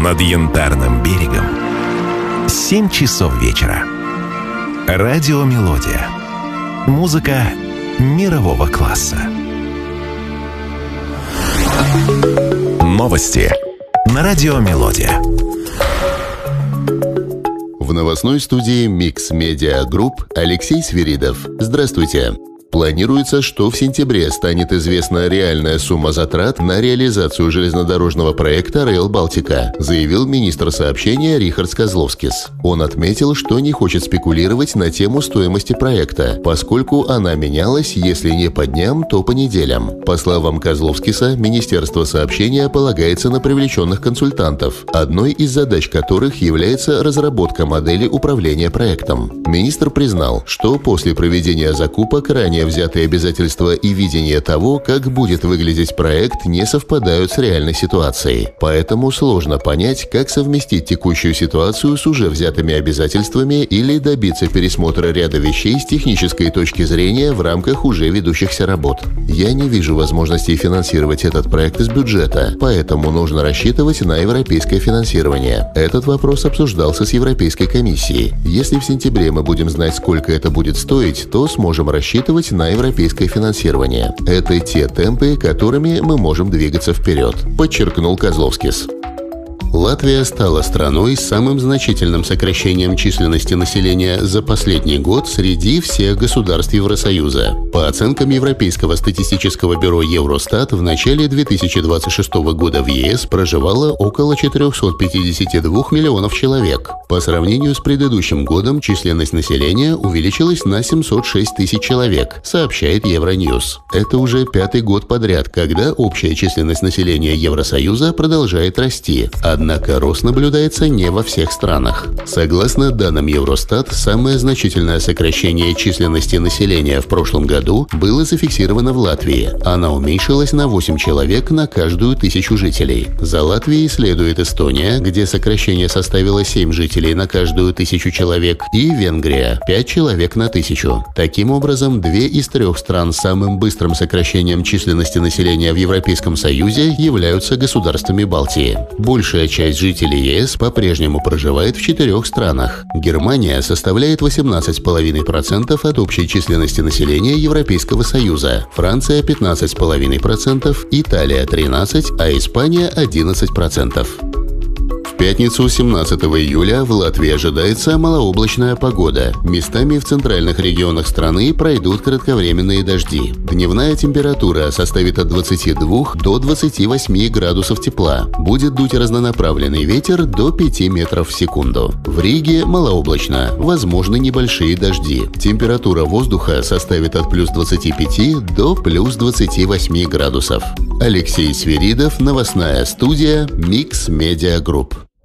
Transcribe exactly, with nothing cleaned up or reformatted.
над Янтарным берегом семь часов вечера. Радио «Мелодия». Музыка мирового класса. Новости на радио «Мелодия». В новостной студии Mix Media Group Алексей Свиридов. Здравствуйте. Планируется, что в сентябре станет известна реальная сумма затрат на реализацию железнодорожного проекта Rail Baltica, заявил министр сообщения Рихардс Козловскис. Он отметил, что не хочет спекулировать на тему стоимости проекта, поскольку она менялась, если не по дням, то по неделям. По словам Козловскиса, Министерство сообщения полагается на привлеченных консультантов, одной из задач которых является разработка модели управления проектом. Министр признал, что после проведения закупок ранее взятые обязательства и видение того, как будет выглядеть проект, не совпадают с реальной ситуацией. Поэтому сложно понять, как совместить текущую ситуацию с уже взятыми обязательствами или добиться пересмотра ряда вещей с технической точки зрения в рамках уже ведущихся работ. Я не вижу возможности финансировать этот проект из бюджета, поэтому нужно рассчитывать на европейское финансирование. Этот вопрос обсуждался с Европейской комиссией. Если в сентябре мы будем знать, сколько это будет стоить, то сможем рассчитывать на европейское финансирование. Это те темпы, которыми мы можем двигаться вперед, подчеркнул Козловскис. Латвия стала страной с самым значительным сокращением численности населения за последний год среди всех государств Евросоюза. По оценкам Европейского статистического бюро Евростат, в начале две тысячи двадцать шестого года в ЕС проживало около четыреста пятьдесят два миллионов человек. По сравнению с предыдущим годом численность населения увеличилась на семьсот шесть тысяч человек, сообщает Евроньюз. Это уже пятый год подряд, когда общая численность населения Евросоюза продолжает расти. Однако рост наблюдается не во всех странах. Согласно данным Евростат, самое значительное сокращение численности населения в прошлом году было зафиксировано в Латвии. Она уменьшилась на восемь человек на каждую тысячу жителей. За Латвией следует Эстония, где сокращение составило семь жителей на каждую тысячу человек, и Венгрия – пять человек на тысячу. Таким образом, две из трех стран с самым быстрым сокращением численности населения в Европейском Союзе являются государствами Балтии. Большая часть жителей ЕС по-прежнему проживает в четырех странах. Германия составляет восемнадцать целых пять десятых процента от общей численности населения Европейского Союза, Франция – пятнадцать целых пять десятых процента, Италия – тринадцать процентов, а Испания – одиннадцать процентов. В пятницу, семнадцатого июля, в Латвии ожидается малооблачная погода. Местами в центральных регионах страны пройдут кратковременные дожди. Дневная температура составит от двадцати двух до двадцати восьми градусов тепла. Будет дуть разнонаправленный ветер до пяти метров в секунду. В Риге малооблачно, возможны небольшие дожди. Температура воздуха составит от плюс двадцати пяти до плюс двадцати восьми градусов. Алексей Свиридов, новостная студия Mix Media Group.